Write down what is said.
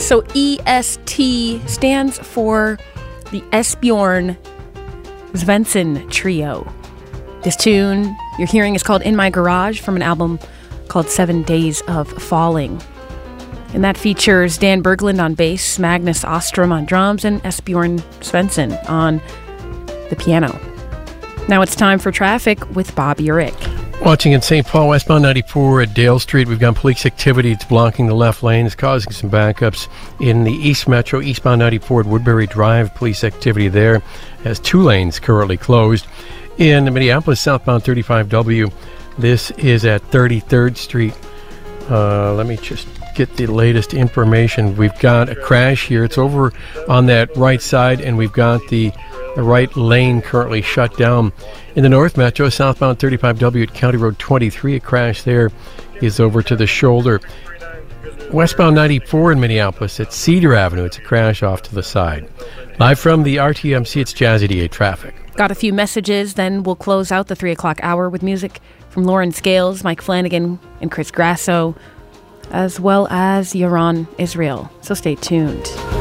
So EST stands for the Esbjorn Svensson Trio. This tune you're hearing is called In My Garage from an album called 7 Days of Falling. And that features Dan Berglund on bass, Magnus Ostrom on drums, and Esbjorn Svensson on the piano. Now it's time for traffic with Bob Urich. Watching in St. Paul, westbound 94 at Dale Street, we've got police activity. It's blocking the left lane. It's causing some backups. In the East Metro, eastbound 94 at Woodbury Drive, police activity there has 2 lanes currently closed. In Minneapolis, southbound 35W, this is at 33rd Street. Let me just get the latest information. We've got a crash here. It's over on that right side, and we've got the right lane currently shut down. In the North Metro, southbound 35W at County Road 23, a crash there is over to the shoulder. Westbound 94 in Minneapolis at Cedar Avenue, it's a crash off to the side. Live from the RTMC, it's Jazzy DA Traffic. Got a few messages, then we'll close out the 3 o'clock hour with music from Lauren Scales, Mike Flanagan, and Chris Grasso, as well as Yaron Israel. So stay tuned.